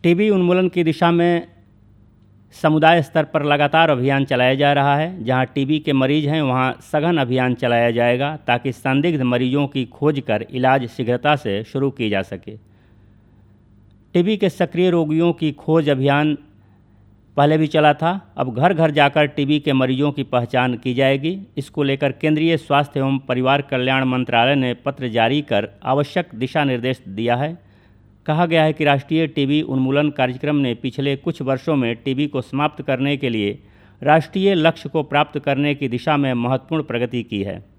TB उन्मूलन की दिशा में समुदाय स्तर पर लगातार अभियान चलाया जा रहा है। जहां टीबी के मरीज हैं वहां सघन अभियान चलाया जाएगा ताकि संदिग्ध मरीजों की खोज कर इलाज शीघ्रता से शुरू की जा सके। टीबी के सक्रिय रोगियों की खोज अभियान पहले भी चला था। अब घर घर जाकर टीबी के मरीजों की पहचान की जाएगी। इसको लेकर केंद्रीय स्वास्थ्य एवं परिवार कल्याण मंत्रालय ने पत्र जारी कर आवश्यक दिशा निर्देश दिया है। कहा गया है कि राष्ट्रीय टीबी उन्मूलन कार्यक्रम ने पिछले कुछ वर्षों में टीबी को समाप्त करने के लिए राष्ट्रीय लक्ष्य को प्राप्त करने की दिशा में महत्वपूर्ण प्रगति की है।